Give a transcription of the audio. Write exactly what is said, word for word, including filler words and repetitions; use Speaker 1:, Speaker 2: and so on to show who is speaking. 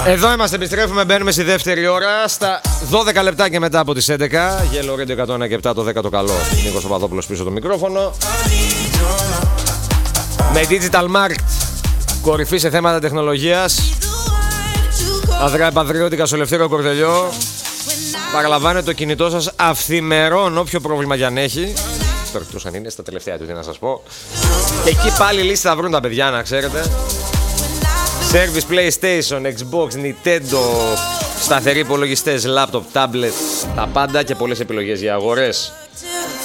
Speaker 1: Εδώ είμαστε, επιστρέφουμε, μπαίνουμε στη δεύτερη ώρα. Στα δώδεκα λεπτά και μετά από τις έντεκα. Yellow Radio εκατόν ένα και επτά, το δέκατο καλό. Νίκος Παπαδόπουλος πίσω το μικρόφωνο. Με Digital Markt, κορυφή σε θέματα τεχνολογίας. Αδρά Επανδριώτικα στο Ελευθέριο Κορδελιό. Παραλαμβάνετε το κινητό σας αυθημερών, όποιο πρόβλημα κι αν έχει. Τώρα εκτός αν είναι στα τελευταία του, τι να σας πω. Και εκεί πάλι λύση θα βρουν τα παιδιά, να ξέρετε. Service, PlayStation, Xbox, Nintendo, σταθεροί υπολογιστές, laptop, tablet, τα πάντα και πολλές επιλογές για αγορές.